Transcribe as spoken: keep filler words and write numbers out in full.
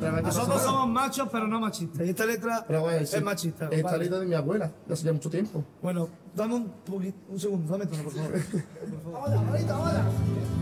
Realmente Nosotros pasa nada. somos machos, pero no machistas. Y esta letra Pero bueno, es sí, machista. Esta vale. letra de mi abuela, de hace ya mucho tiempo. Bueno, dame un poquito, un segundo, dame tono, por favor. Por favor.